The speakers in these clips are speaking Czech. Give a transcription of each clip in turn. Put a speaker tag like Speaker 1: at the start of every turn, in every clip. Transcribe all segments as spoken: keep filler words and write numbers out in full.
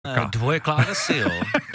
Speaker 1: Ka. Dvoje klávesy, jo.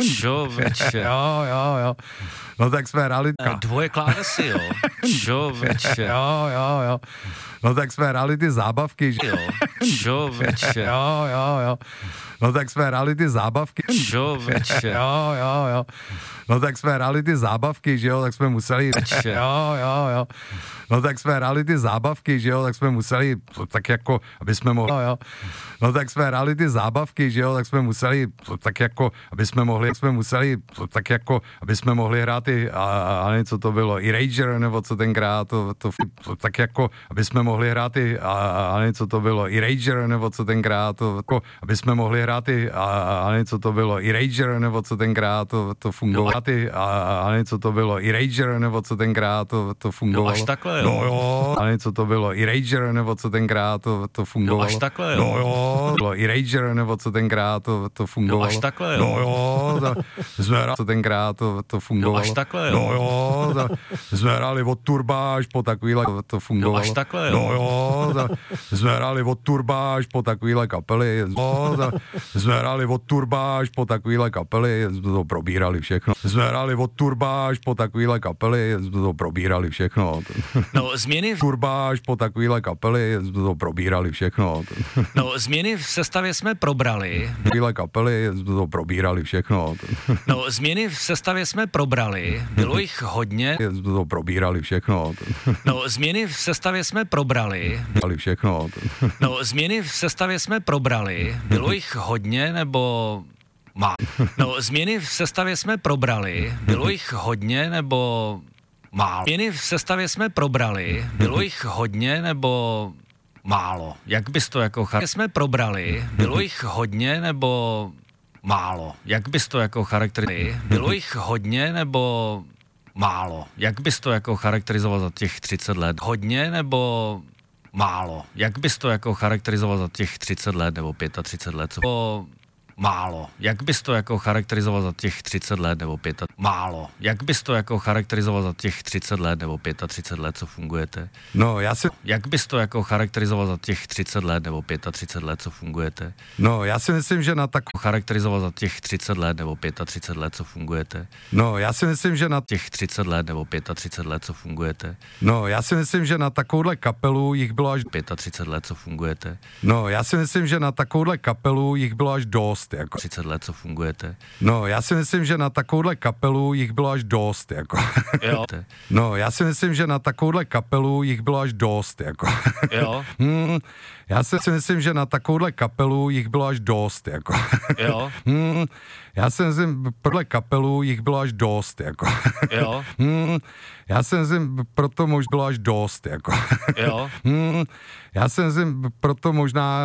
Speaker 1: Čověče.
Speaker 2: Jo, jo, jo. No tak jsme hráli... Ka.
Speaker 1: Dvoje klávesy, jo. Čověče.
Speaker 2: Jo, jo, jo. No tak jsme hráli ty zábavky, že
Speaker 1: jo. Čověče.
Speaker 2: Jo, jo, jo. No tak jsme hráli ty zábavky.
Speaker 1: Čověče.
Speaker 2: Jo, jo, jo. No tak jsme hráli ty zábavky, že jo, tak jsme museli... Jo, jo, jo. No tak jsme hráli ty zábavky, že jo, tak jsme museli, tak jako, aby jsme mohli... Jo, jo. No tak jsme hráli ty zábavky, že jo, tak jsme museli, tak jako, aby jsme mohli, jsme museli, tak jako, aby jsme mohli hrát i, a, a co to bylo, Eraser, nebo co tenkrát, to, to, to, tak jako, aby jsme mohli hrát i, a, a co to bylo, Eraser, nebo co tenkrát, to, to, aby jsme mohli hrát i, a, a co to bylo, Eraser, nebo co tenkrát, to, to fungovalo, a, a co to bylo, Eraser, nebo co tenkrát, to, to fungovalo.
Speaker 1: No až takhle, jo.
Speaker 2: No jo, a co to bylo, Eraser, nebo co tenkrát, to, to fungovalo.
Speaker 1: No až takhle, jo.
Speaker 2: No jo, bylo Eraser, nebo co tenkrát, to, to fungovalo.
Speaker 1: No až takhle, jo.
Speaker 2: No jo, to, jsme hráli, co tenkrát, to, to fungovalo.
Speaker 1: No až takhle, jo.
Speaker 2: No jo, to, jsme hráli od Turba až po takovýhle, to, to fungovalo.
Speaker 1: No až takhle, jo.
Speaker 2: No jo, to, jsme hráli od Turba až po takovýhle kapely. No, to, jsme hráli od Turba až po takovýhle kapely, jsme to probírali všechno. Jsme hráli od Turba až po takovýhle kapely, jsme to probírali všechno.
Speaker 1: No změny v...
Speaker 2: Turba až po takovýhle kapely, jsme to probírali všechno.
Speaker 1: No změny v sestavě jsme probrali.
Speaker 2: Takovýhle kapely, jsme to probírali všechno.
Speaker 1: No změny v sestavě jsme probrali. Bylo jich hodně.
Speaker 2: Jsme to probírali všechno.
Speaker 1: No změny v sestavě jsme probrali.
Speaker 2: Probírali všechno.
Speaker 1: No změny v sestavě jsme probrali. Bylo jich hodně nebo... Má. No změny v sestavě jsme probrali. Bylo jich hodně nebo... Málo. Změny v sestavě jsme probrali. Bylo jich hodně nebo málo? Jak bys to jako char... jsme probrali. Bylo jich hodně nebo málo? Jak bys to jako charakterizoval? Bylo jich hodně nebo málo? Jak bys to jako charakterizoval za těch třicet let? Hodně nebo málo? Jak bys to jako charakterizoval za těch třicet let nebo třicet pět let? Co... Málo. Jak bys to jako charakterizoval za těch třicet let nebo pět? Málo. Jak bys to jako charakterizoval za těch třicet let nebo třicet pět let, co fungujete?
Speaker 2: No, já si...
Speaker 1: Jak bys to jako charakterizoval za těch třicet let nebo třicet pět let, co fungujete?
Speaker 2: No, já si myslím, že na tak...
Speaker 1: Charakterizoval za těch třicet let nebo třicet pět let, co fungujete?
Speaker 2: No, já si myslím, že na...
Speaker 1: Těch třicet let nebo třicet pět let, co fungujete?
Speaker 2: No, já si myslím, že na takovouhle kapelu jich bylo až...
Speaker 1: třicet pět let, co fungujete?
Speaker 2: No, já si myslím, že na takovouhle kapelu jich bylo až dost. Jako.
Speaker 1: třicet let, co fungujete?
Speaker 2: No, já si myslím, že na takovouhle kapelu jich bylo až dost, jako.
Speaker 1: Jo.
Speaker 2: No, já si myslím, že na takovouhle kapelu jich bylo až dost, jako.
Speaker 1: Jo.
Speaker 2: Hmm, já si myslím, že na takovouhle kapelu jich bylo až dost, jako.
Speaker 1: Jo.
Speaker 2: Hmm, já si myslím, podle kapelu jich bylo až dost, jako.
Speaker 1: Jo.
Speaker 2: Hmm, já si myslím, proto možná bylo až dost, jako.
Speaker 1: Jo.
Speaker 2: Hmm, já si myslím, proto možná...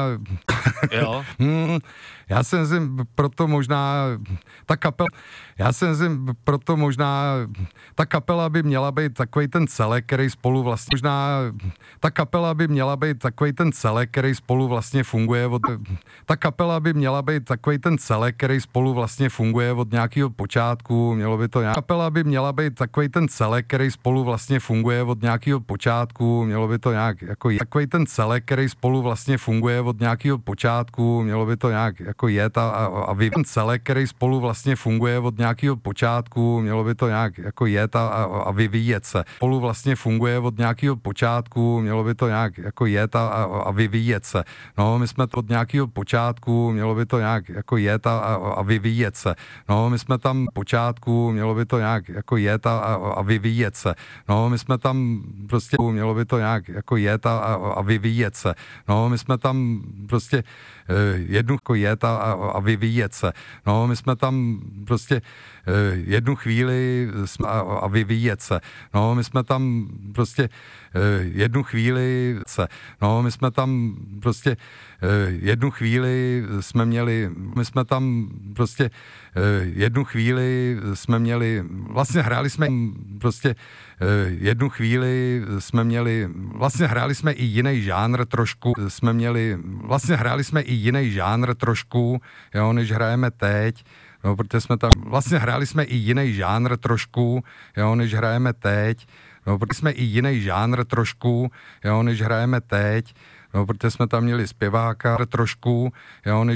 Speaker 1: Jo.
Speaker 2: Hmm, já si myslím, proto možná ta kapela, já si myslím, proto možná ta kapela by měla být takovej ten celek, který spolu vlastně, možná ta kapela by měla být takovej ten celek, který spolu vlastně funguje od, ta kapela by měla být takovej ten celek, který spolu vlastně funguje od nějakého počátku, mělo by to nějak, kapela by měla být takovej ten celek, který spolu vlastně funguje od nějakého počátku, mělo by to nějak jako takovej ten celek, který spolu vlastně funguje od nějakého počátku, mělo by to nějak jako jet a, a, a vy ten celek, který spolu vlastně funguje od nějakého počátku, mělo by to nějak jako jet a, a, a vyvíjet se. Spolu vlastně funguje od nějakého počátku, mělo by to nějak jako jet a, a, a vyvíjet se. No, my jsme to od nějakého počátku, mělo by to nějak jako jet a, a, a vyvíjet se. No, my jsme tam počátku, mělo by to nějak jako jet a, a, a vyvíjet se. No, my jsme tam prostě, mělo by to nějak jako jet a, a, a vyvíjet se. No, my jsme tam prostě jednu jako jet a, a, a vyvíjet se. No, my jsme tam prostě jednu chvíli a, a vyvíjet se. No, my jsme tam prostě jednu chvíli se. No, my jsme tam prostě jednu chvíli jsme měli, my jsme tam prostě jednu chvíli jsme měli, vlastně hráli jsme prostě jednu chvíli jsme měli, vlastně hráli jsme i jiný žánr trošku, jsme měli, vlastně hráli jsme i jiný žánr trošku, jo, než hrajeme teď, no, protože jsme tam, vlastně hráli jsme i jiný žánr trošku, jo, než hrajeme teď, no, protože jsme i jiný žánr trošku, jo, než hrajeme teď, no, protože jsme tam měli zpěváka trošku, jo, než